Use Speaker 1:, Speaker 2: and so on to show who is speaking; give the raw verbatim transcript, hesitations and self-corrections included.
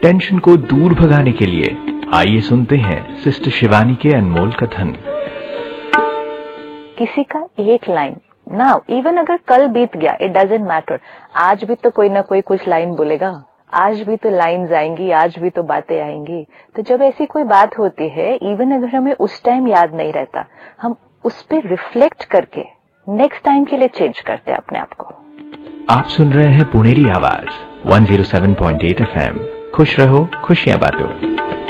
Speaker 1: Tension को दूर भगाने के लिए आइए सुनते हैं सिस्टर शिवानी के अनमोल कथन।
Speaker 2: किसी का एक लाइन ना, इवन अगर कल बीत गया, इट डजंट मैटर, आज भी तो कोई ना कोई कुछ लाइन बोलेगा, आज भी तो लाइन्स आएंगी, आज भी तो बातें आएंगी। तो जब ऐसी कोई बात होती है, इवन अगर हमें उस टाइम याद नहीं रहता, हम उस पर रिफ्लेक्ट करके नेक्स्ट टाइम के लिए चेंज करते हैं अपने आप को।
Speaker 1: आप सुन रहे हैं पुनेरी आवाज one zero seven point eight F M. खुश रहो, खुशियां बांटो।